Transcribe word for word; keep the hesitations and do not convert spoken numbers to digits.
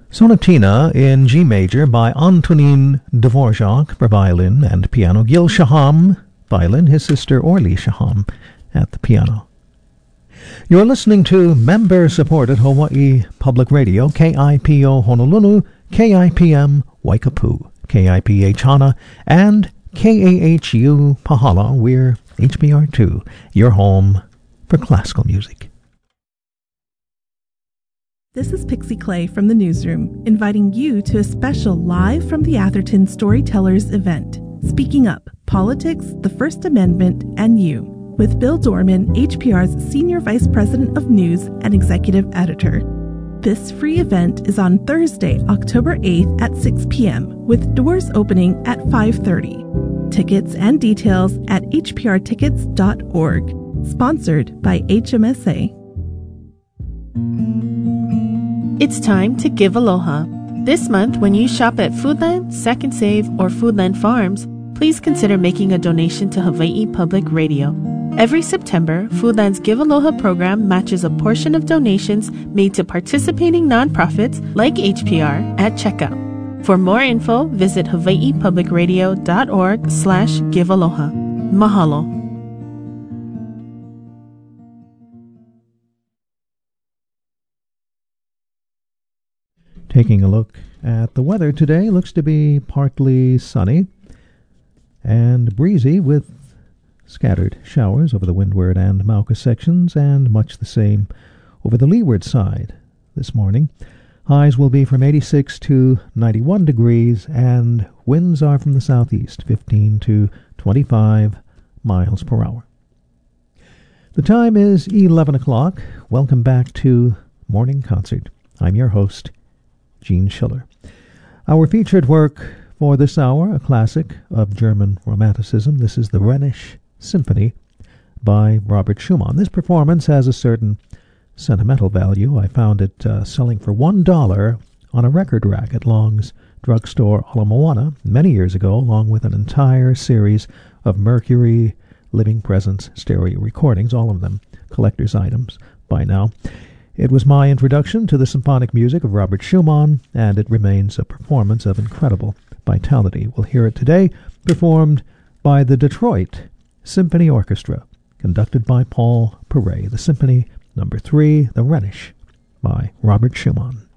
Sonatina in G major by Antonin Dvorak for violin and piano. Gil Shaham, violin, his sister Orly Shaham at the piano. You're listening to member-supported Hawaii Public Radio, K I P O Honolulu, K I P M Waikapu, K I P H Hana, and K A H U Pahala. We're H B R two, your home for classical music. This is Pixie Clay from the newsroom, inviting you to a special Live from the Atherton Storytellers event, Speaking Up, Politics, the First Amendment, and You, with Bill Dorman, H P R's Senior Vice President of News and Executive Editor. This free event is on Thursday, October eighth at six p.m., with doors opening at five thirty. Tickets and details at h p r tickets dot org. Sponsored by H M S A. It's time to give aloha. This month, when you shop at Foodland, Second Save, or Foodland Farms, please consider making a donation to Hawaii Public Radio. Every September, Foodland's Give Aloha program matches a portion of donations made to participating nonprofits like H P R at checkout. For more info, visit hawaii public radio dot org slash give aloha. Mahalo. Taking a look at the weather today, looks to be partly sunny and breezy with scattered showers over the windward and Mauka sections, and much the same over the leeward side this morning. Highs will be from eighty-six to ninety-one degrees, and winds are from the southeast, fifteen to twenty-five miles per hour. The time is eleven o'clock. Welcome back to Morning Concert. I'm your host, Gene Schiller. Our featured work for this hour, a classic of German Romanticism. This is the Rhenish Symphony by Robert Schumann. This performance has a certain sentimental value. I found it uh, selling for one dollar on a record rack at Long's Drugstore Ala Moana many years ago, along with an entire series of Mercury Living Presence stereo recordings, all of them collector's items by now. It was my introduction to the symphonic music of Robert Schumann, and it remains a performance of incredible vitality. We'll hear it today, performed by the Detroit Symphony Orchestra, conducted by Paul Perret. The Symphony Number Three, the Rhenish, by Robert Schumann.